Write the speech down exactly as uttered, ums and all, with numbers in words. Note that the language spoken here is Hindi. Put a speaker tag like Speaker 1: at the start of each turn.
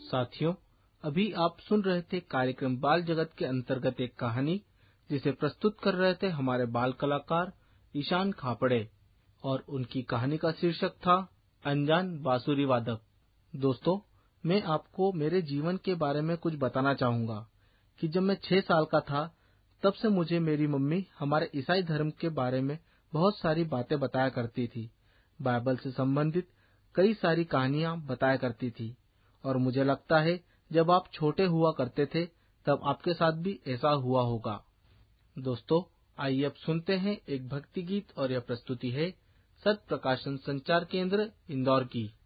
Speaker 1: साथियों, अभी आप सुन रहे थे कार्यक्रम बाल जगत के अंतर्गत एक कहानी, जिसे प्रस्तुत कर रहे थे हमारे बाल कलाकार ईशान खापड़े, और उनकी कहानी का शीर्षक था अनजान बांसुरी वादक। दोस्तों, मैं आपको मेरे जीवन के बारे में कुछ बताना चाहूंगा कि जब मैं छह साल का था, तब से मुझे मेरी मम्मी हमारे ईसाई धर्म के बारे में बहुत सारी बातें बताया करती थी। बाइबल से संबंधित कई सारी कहानियां बताया करती थी, और मुझे लगता है जब आप छोटे हुआ करते थे तब आपके साथ भी ऐसा हुआ होगा। दोस्तों, आइए अब सुनते हैं एक भक्ति गीत, और यह प्रस्तुति है सत्य प्रकाशन संचार केंद्र इंदौर की।